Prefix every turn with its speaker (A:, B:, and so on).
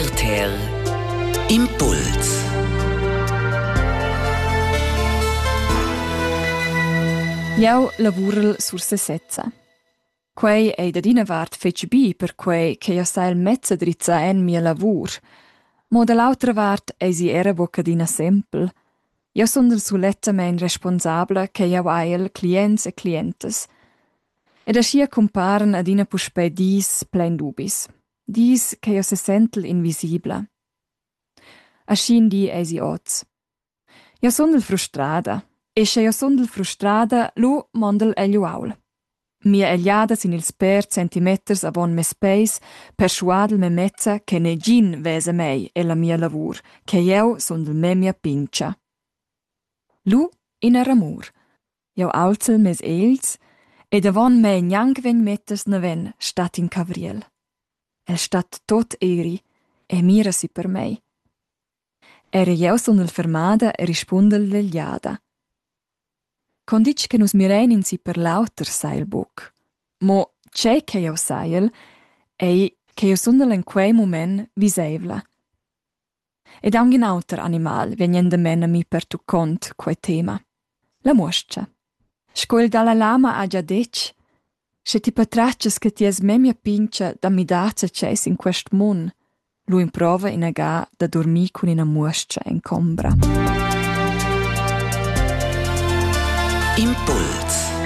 A: RTR Impuls.
B: Jeu lavurel sur se setza. Quei ei da dina vart fetg bi per quei che io sai il mezza drizza en mia lavur. Mo da l'altra vart ei si era boccadina sempel. Io son del sulettamein responsabla che io hai clients e clientes. Ed aschia comparen ad ina puspei dis plein dubis. Dis che io se sentel invisibla. Aschin di ei si oz. Io son del frustrada. E se io son del frustrada, lu mondel elio aul. Mia eliada sin ils per centimeters avon mes peis per schuadel me mezza che ne gin vese mei e la mia lavur, che io son del me mia pincia. Lu in a ramur. Io alzel mes els ed avon mei gnanc ven metters naven stat in cavriel. El stat tot eri e mira si per mei. Era io son del fermada e rispondel l'eliada. Condic che nus mirein si per lauter sai il buc. Mo c'è che io sai e che io son in quei moment visevla. Ed anche un altro animal venien da men a mi per tu cont quei tema. La moscia. Scol dalla lama ha già dec, se ti patraccias che ti es memia pincia da mi dace c'es in quest mon, lu improva in aga da dormi con una moscia in combra.
A: Impuls.